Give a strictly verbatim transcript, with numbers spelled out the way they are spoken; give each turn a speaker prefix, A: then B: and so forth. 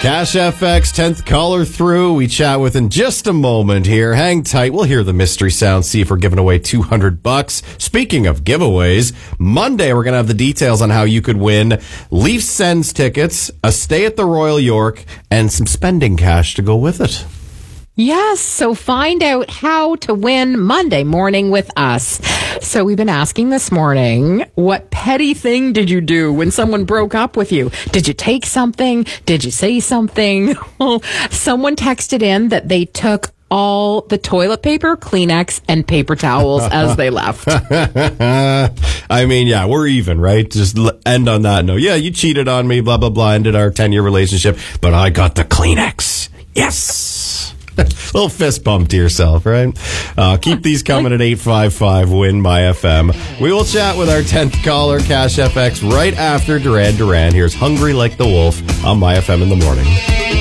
A: Cash F X, tenth caller through. We chat with in just a moment here. Hang tight. We'll hear the mystery sound, see if we're giving away two hundred bucks. Speaking of giveaways, Monday we're going to have the details on how you could win Leafs Sens tickets, a stay at the Royal York, and some spending cash to go with it.
B: Yes, so find out how to win Monday morning with us. So we've been asking this morning, what petty thing did you do when someone broke up with you? Did you take something? Did you say something? Someone texted in that they took all the toilet paper, Kleenex, and paper towels as they left.
A: I mean, yeah, we're even, right? Just end on that note. Yeah, you cheated on me, blah, blah, blah, ended our ten-year relationship, but I got the Kleenex. Yes! Little fist bump to yourself, right? Uh, keep these coming at eight five five, win my F M. We will chat with our tenth caller, Cash F X, right after Duran Duran. Here's Hungry Like the Wolf on My F M in the morning.